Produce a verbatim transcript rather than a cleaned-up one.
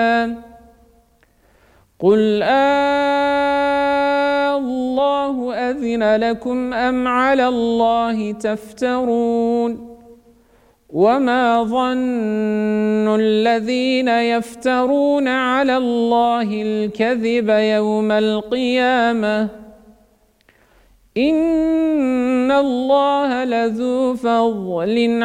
قل آه الله أذن لكم أم على الله تفترون وما ظن الذين يفترون على الله الكذب يوم القيامة إن الله لذو فضل